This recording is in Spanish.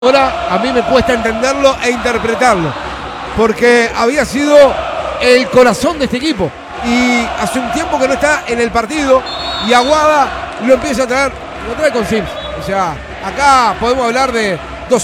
Ahora a mí me cuesta entenderlo e interpretarlo, porque había sido el corazón de este equipo y hace un tiempo que no está en el partido y Aguada lo empieza a traer, lo trae con Sims. O sea, acá podemos hablar de